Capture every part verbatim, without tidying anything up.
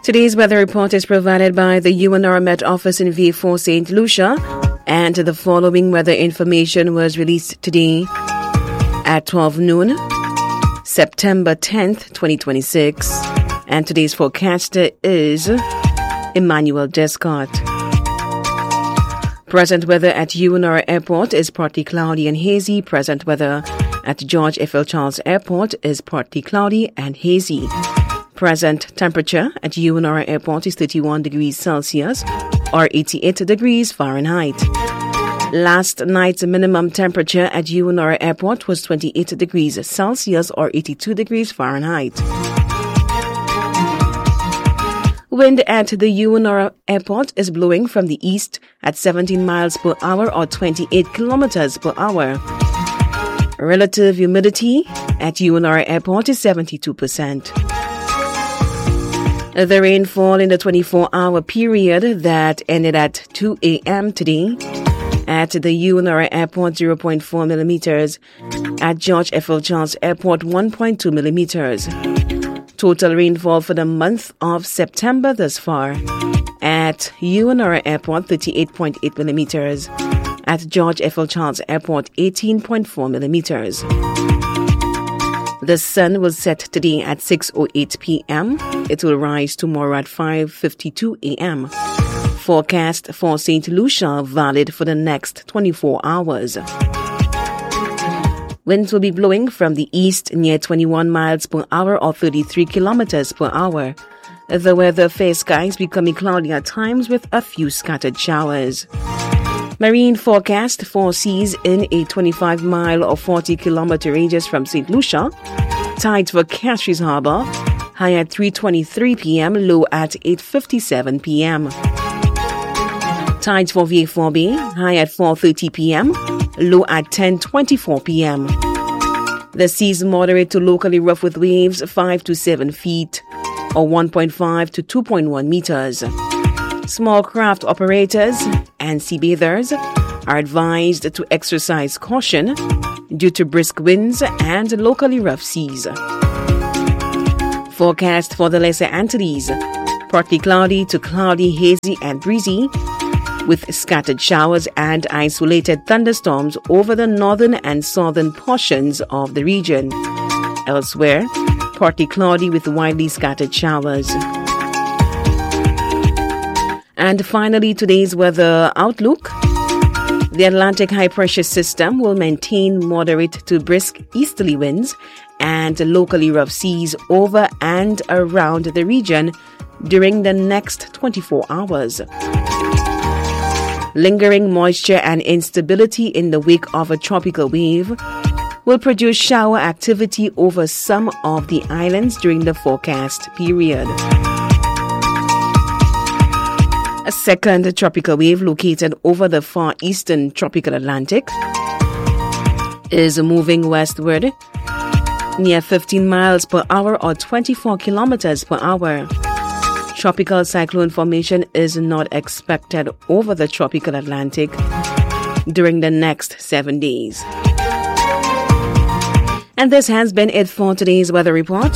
Today's weather report is provided by the U N R M Met office in V four Saint Lucia, and the following weather information was released today at twelve noon, September tenth, twenty twenty-six, and today's forecaster is Emmanuel Descott. Present weather at U N R Airport is partly cloudy and hazy. Present weather at George F L Charles Airport is partly cloudy and hazy. Present temperature at U N R Airport is thirty-one degrees Celsius or eighty-eight degrees Fahrenheit. Last night's minimum temperature at U N R Airport was twenty-eight degrees Celsius or eighty-two degrees Fahrenheit. Wind at the U N R Airport is blowing from the east at seventeen miles per hour or twenty-eight kilometers per hour. Relative humidity at U N R Airport is seventy-two percent. The rainfall in the twenty-four hour period that ended at two a.m. today at the U N R Airport zero point four millimeters, at George F L Charles Airport one point two millimeters. Total rainfall for the month of September thus far at U N R Airport thirty-eight point eight millimeters, at George F L Charles Airport eighteen point four millimeters. The sun will set today at six oh eight p.m. It will rise tomorrow at five fifty-two a.m. Forecast for Saint Lucia valid for the next twenty-four hours. Winds will be blowing from the east near twenty-one miles per hour or thirty-three kilometers per hour. The weather fair skies becoming cloudy at times with a few scattered showers. Marine forecast for seas in a twenty-five mile or forty kilometer radius from Saint Lucia. Tides for Castries Harbour, high at three twenty-three p.m., low at eight fifty-seven p.m. Tides for V four Bay, high at four thirty p.m., low at ten twenty-four p.m. The seas moderate to locally rough with waves five to seven feet or one point five to two point one meters. Small craft operators and sea bathers are advised to exercise caution due to brisk winds and locally rough seas. Forecast for the Lesser Antilles: partly cloudy to cloudy, hazy and breezy, with scattered showers and isolated thunderstorms over the northern and southern portions of the region. Elsewhere, partly cloudy with widely scattered showers. And finally, today's weather outlook. The Atlantic high pressure system will maintain moderate to brisk easterly winds and locally rough seas over and around the region during the next twenty-four hours. Lingering moisture and instability in the wake of a tropical wave will produce shower activity over some of the islands during the forecast period. A second tropical wave located over the far eastern tropical Atlantic is moving westward near fifteen miles per hour or twenty-four kilometers per hour. Tropical cyclone formation is not expected over the tropical Atlantic during the next seven days. And this has been it for today's weather report.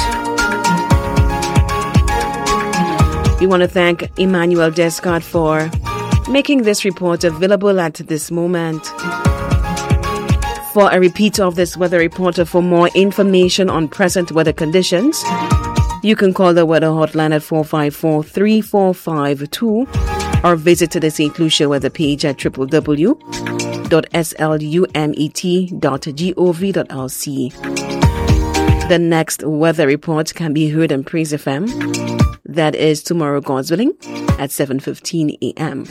We want to thank Emmanuel Descott for making this report available at this moment. For a repeat of this weather report or for more information on present weather conditions, you can call the weather hotline at four five four, three four five two or visit the Saint Lucia weather page at w w w dot s l u m e t dot gov dot l c. The next weather report can be heard on Praise F M. That is tomorrow, God's willing, at seven fifteen a.m.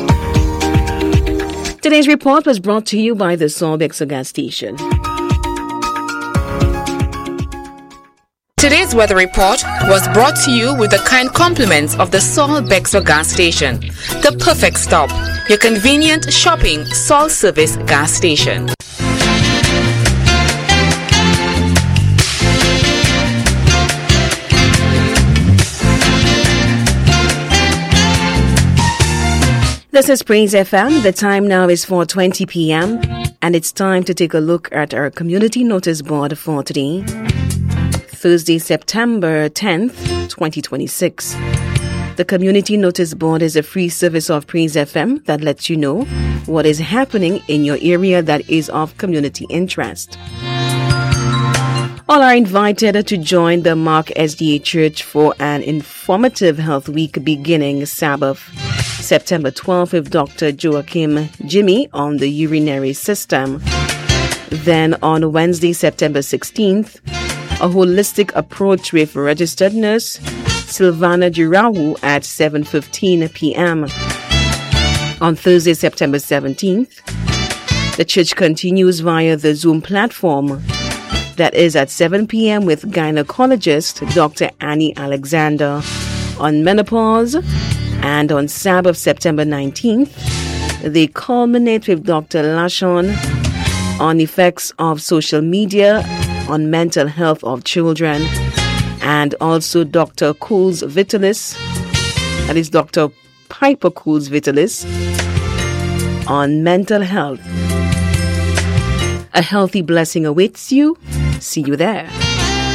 Today's report was brought to you by the Saul Bexar gas station. Today's weather report was brought to you with the kind compliments of the Saul Bexar gas station. The perfect stop. Your convenient shopping Saul service gas station. This is Praise F M. The time now is four twenty p.m. and it's time to take a look at our community notice board for today, Thursday, September tenth, twenty twenty-six. The Community Notice Board is a free service of Praise F M that lets you know what is happening in your area that is of community interest. All are invited to join the Mark S D A Church for an informative health week beginning Sabbath, September twelfth, with Doctor Joachim Jimmy on the urinary system. Then on Wednesday, September sixteenth, a holistic approach with registered nurse Silvana Girawu at seven fifteen p.m. On Thursday, September seventeenth, the church continues via the Zoom platform. That is at seven p.m. with gynecologist Doctor Annie Alexander on menopause. And on Sabbath, September nineteenth, they culminate with Doctor Lashon on effects of social media on mental health of children, and also Doctor Cools Vitalis, that is Doctor Piper Cools Vitalis, on mental health. A healthy blessing awaits you. See you there.